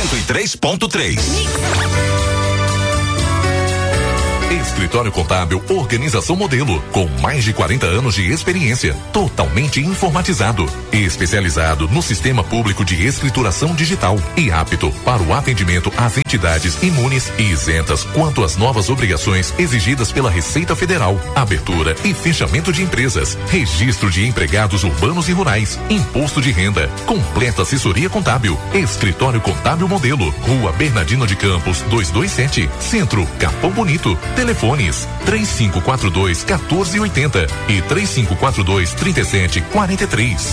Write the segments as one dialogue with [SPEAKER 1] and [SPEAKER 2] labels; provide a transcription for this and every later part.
[SPEAKER 1] 103.3. Escritório Contábil Organização Modelo, com mais de 40 anos de experiência, totalmente informatizado, especializado no sistema público de escrituração digital e apto para o atendimento às entidades imunes e isentas quanto às novas obrigações exigidas pela Receita Federal, abertura e fechamento de empresas, registro de empregados urbanos e rurais, imposto de renda, completa assessoria contábil. Escritório Contábil Modelo, Rua Bernardino de Campos, 227, Centro, Capão Bonito. Telefones 3542-1480 e 3542-3743.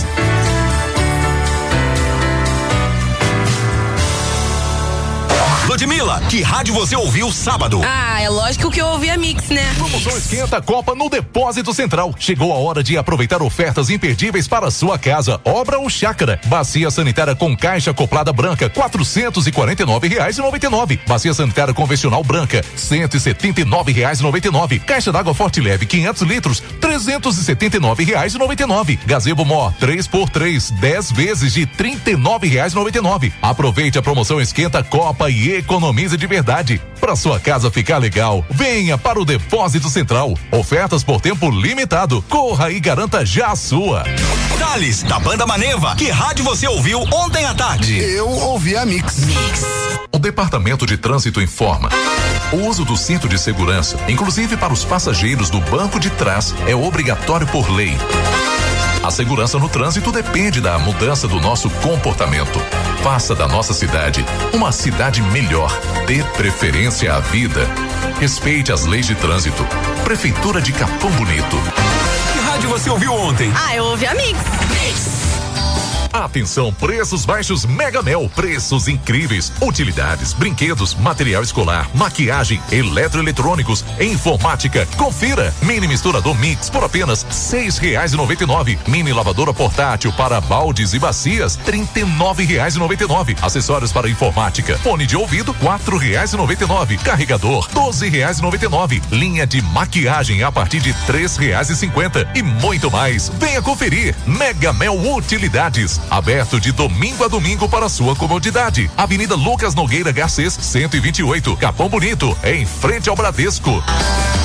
[SPEAKER 2] Ludmila, que rádio você ouviu sábado?
[SPEAKER 3] Ah, é lógico que eu ouvi a Mix, né?
[SPEAKER 1] Promoção Esquenta Copa no Depósito Central. Chegou a hora de aproveitar ofertas imperdíveis para sua casa, obra ou chácara. Bacia sanitária com caixa acoplada branca, R$449,99. Bacia sanitária convencional branca, R$179,99. Caixa d'água Forte Leve 500 litros, R$379,99. Gazebo Mó 3x3, 10 vezes de R$39,99. Aproveite a promoção Esquenta Copa e economize de verdade. Para sua casa ficar legal, venha para o Depósito Central. Ofertas por tempo limitado. Corra e garanta já a sua.
[SPEAKER 2] Thales, da Banda Maneva, que rádio você ouviu ontem à tarde?
[SPEAKER 4] Eu ouvi a Mix.
[SPEAKER 1] O Departamento de Trânsito informa: o uso do cinto de segurança, inclusive para os passageiros do banco de trás, é obrigatório por lei. A segurança no trânsito depende da mudança do nosso comportamento. Faça da nossa cidade uma cidade melhor. Dê preferência à vida. Respeite as leis de trânsito. Prefeitura de Capão Bonito.
[SPEAKER 2] Que rádio você ouviu ontem?
[SPEAKER 3] Ah, eu ouvi a Mix.
[SPEAKER 1] Atenção, preços baixos Mega Mel, preços incríveis, utilidades, brinquedos, material escolar, maquiagem, eletroeletrônicos, informática. Confira, mini misturador Mix por apenas R$6,99. Mini lavadora portátil para baldes e bacias, R$39,99. Acessórios para informática, fone de ouvido, R$4,99. Carregador, R$12,99. Linha de maquiagem a partir de R$3,50 e muito mais. Venha conferir. Mega Mel Utilidades. Aberto de domingo a domingo para sua comodidade. Avenida Lucas Nogueira Garcês, 128, Capão Bonito, em frente ao Bradesco.